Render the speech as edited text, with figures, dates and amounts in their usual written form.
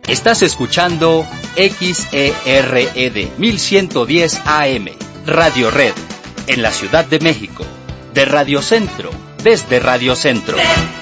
Estás escuchando XERED 1110 AM, Radio Red, en la Ciudad de México, de Radio Centro, desde Radio Centro.